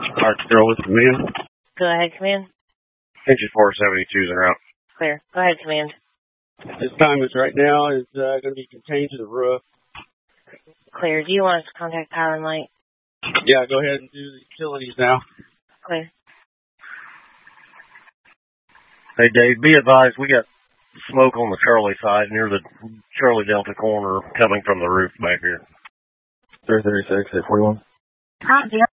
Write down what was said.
Arch Girl with command. Go ahead, command. Engine 472s are out. Clear. Go ahead, command. This time is right now is going to be contained to the roof. Clear. Do you want us to contact power and light? Yeah, go ahead and do the utilities now. Clear. Hey, Dave, be advised, we got smoke on the Charlie side near the Charlie Delta corner coming from the roof back here. 336, 841. Roger.